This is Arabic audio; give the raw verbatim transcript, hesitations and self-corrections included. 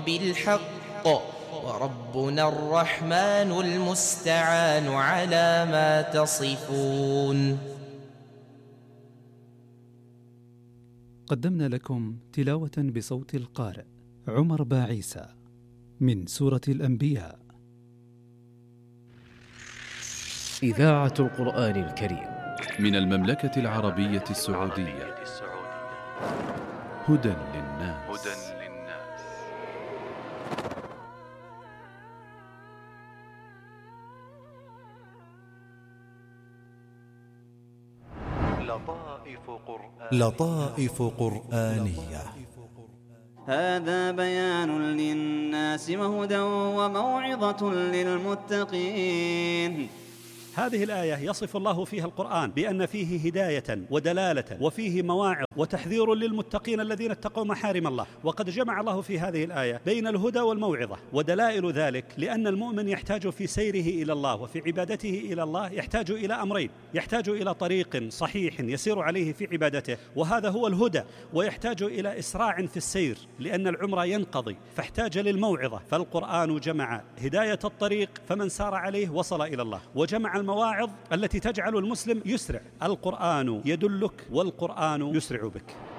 بالحق، وربنا الرحمن المستعان على ما تصفون. قدمنا لكم تلاوة بصوت القارئ عمر باعيسى من سورة الأنبياء. إذاعة القرآن الكريم من المملكة العربية السعودية. هدى للناس. لطائف قرآنية. هذا بيان للناس وهدى وموعظة للمتقين. هذه الآية يصف الله فيها القرآن بأن فيه هداية ودلالة، وفيه مواعظ وتحذير للمتقين الذين اتقوا محارم الله. وقد جمع الله في هذه الآية بين الهدى والموعظة، ودلائل ذلك لأن المؤمن يحتاج في سيره إلى الله وفي عبادته إلى الله يحتاج إلى أمرين: يحتاج إلى طريق صحيح يسير عليه في عبادته، وهذا هو الهدى، ويحتاج إلى إسراع في السير لأن العمر ينقضي، فاحتاج للموعظة. فالقرآن جمع هداية الطريق فمن سار عليه وصل إلى الله، وجمع المواعظ التي تجعل المسلم يسرع. القرآن يدلك والقرآن يسرع بك.